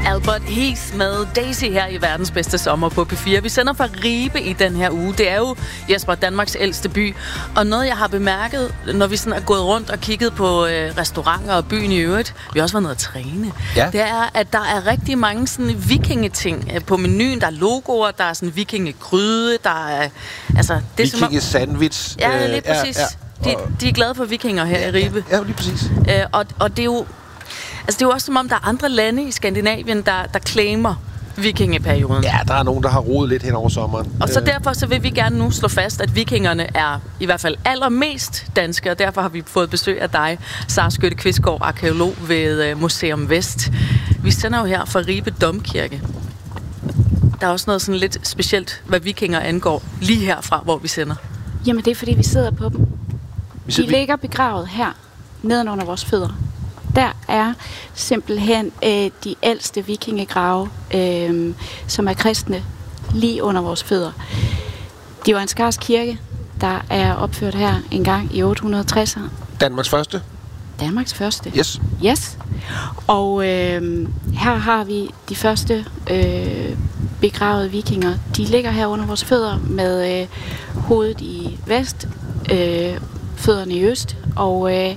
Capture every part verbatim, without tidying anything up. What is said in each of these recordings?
Albert Heath med Daisy her i verdens bedste sommer på P fire. Vi sender fra Ribe i den her uge. Det er jo, Jesper, Danmarks ældste by. Og noget, jeg har bemærket, når vi sådan er gået rundt og kigget på øh, restauranter og byen i øvrigt, vi har også været nede at træne, ja. det er, at der er rigtig mange sådan vikingeting på menuen. Der er logoer, der er sådan vikingegryde, der er... Altså, det er vikingesandwich. Ja, lige præcis. Ja, ja. De, de er glade for vikinger her ja, i Ribe. Ja, ja, lige præcis. Øh, og, og det er jo... Altså, det er jo også som om, der er andre lande i Skandinavien, der, der claimer vikingeperioden. Ja, der er nogen, der har rodet lidt hen over sommeren. Og så derfor så vil vi gerne nu slå fast, at vikingerne er i hvert fald allermest danske, og derfor har vi fået besøg af dig, Sara Skytte Kvistgaard, arkeolog ved Museum Vest. Vi sender jo her fra Ribe Domkirke. Der er også noget sådan lidt specielt, hvad vikinger angår, lige herfra, hvor vi sender. Jamen, det er, fordi vi sidder på dem. Vi De ligger begravet her, nedenunder vores fødder. Der er simpelthen øh, de ældste vikingegrave, øh, som er kristne, lige under vores fødder. Det var en Skars kirke, der er opført her en gang i otte hundrede og tresserne. Danmarks første? Danmarks første. Yes. Yes. Og øh, her har vi de første øh, begravede vikinger. De ligger her under vores fødder med øh, hovedet i vest, øh, fødderne i øst, og... Øh,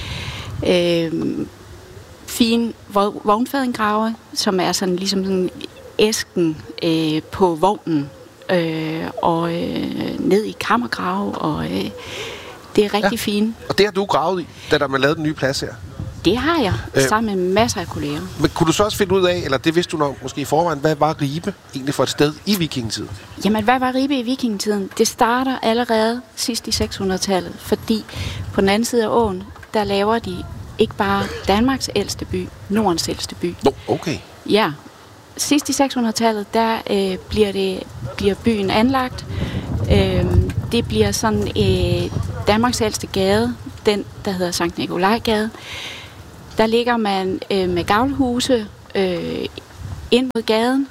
Øh, fine vognfadengrave, som er sådan ligesom sådan æsken øh, på vognen, øh, og øh, ned i kammergrave, og øh, det er rigtig ja. fint. Og det har du gravet i, da der man lavede den nye plads her? Det har jeg, øh, sammen med masser af kolleger. Men kunne du så også finde ud af, eller det vidste du nok måske i forvejen, hvad var Ribe egentlig for et sted i vikingetiden? Jamen, hvad var Ribe i vikingetiden? Det starter allerede sidst i seks hundrede-tallet, fordi på den anden side af åen, der laver de ikke bare Danmarks ældste by, Nordens ældste by. Nå, no, okay. Ja. Sidst i seks hundrede-tallet, der øh, bliver, det, bliver byen anlagt. Øh, det bliver sådan øh, Danmarks ældste gade, den, der hedder Sankt Nikolaj-gade. Der ligger man øh, med gavlhuse øh, ind mod gaden.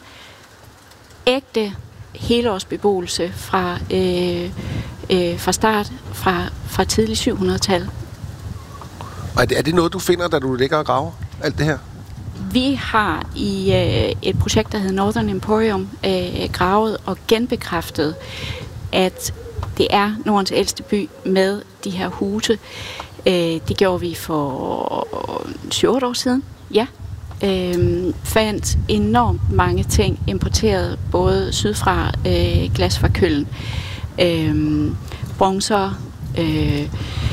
Ægte helårsbeboelse fra, øh, øh, fra start, fra, fra tidlig syv hundrede-tallet. Og er det, er det noget, du finder, da du ligger og graver alt det her? Vi har i øh, et projekt, der hedder Northern Emporium, øh, gravet og genbekræftet, at det er Nordens ældste by med de her huse. Øh, det gjorde vi for syv otte år siden. Ja. Øh, fandt enormt mange ting importeret, både sydfra, øh, glas fra Køln, øh, bronzer, øh,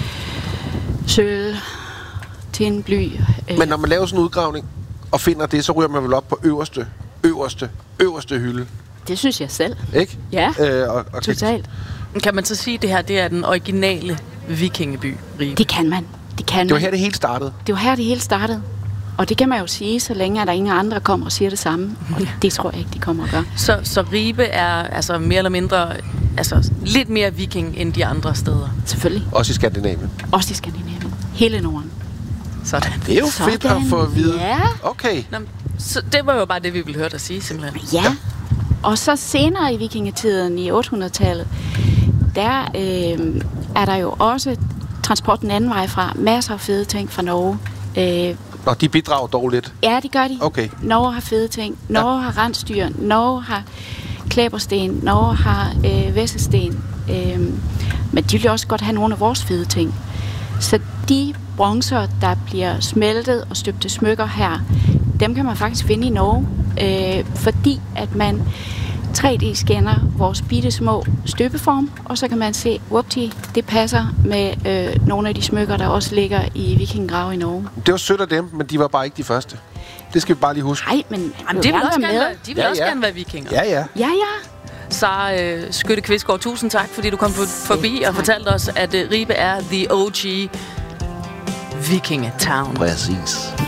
sølv, tin, bly. Øh. Men når man laver sådan en udgravning og finder det, så ryger man vel op på øverste, øverste, øverste hylde. Det synes jeg selv. Ikke? Ja, øh, og, og totalt. Kan man så sige, at det her det er den originale vikingeby, Ribe? Det kan man. Det kan Det var man. her, det hele startede. Det var her, det hele startede. Og det kan man jo sige, så længe at der ingen andre kommer og siger det samme. Og det tror jeg ikke, de kommer og gør. Så, så Ribe er altså mere eller mindre altså, lidt mere viking end de andre steder? Selvfølgelig. Også i Skandinavien? Også i Skandinavien. Hele Norden. Sådan. Det er jo Sådan. fedt at få at vide. Ja. Okay. Nå, så det var jo bare det, vi ville høre dig sige, simpelthen. Ja. ja. Og så senere i vikingetiden, i otte hundrede-tallet, der øh, er der jo også transport den anden vej fra. Masser af fede ting fra Norge. Øh, Og de bidrager dog lidt? Ja, det gør de. Okay. Norge har fede ting. Norge ja. har rensdyr. Norge har klæbersten. Norge har øh, væssesten. Øh, men de vil også godt have nogle af vores fede ting. Så de bronzer, der bliver smeltet og støbt til smykker her, dem kan man faktisk finde i Norge. Øh, fordi at man tre D-scanner vores bitte små støbeform, og så kan man se, whoopty, det passer med øh, nogle af de smykker, der også ligger i vikingegrave i Norge. Det var sødt af dem, men de var bare ikke de første. Det skal vi bare lige huske. Nej, men Jamen, de vil også, gerne, være, de vil ja, også ja. gerne være vikinger. Ja, ja. Ja, ja. Sara øh, Skytte Kvistgaard, tusind tak, fordi du kom forbi og fortalte os, at øh, Ribe er the O G vikingetown. Præcis.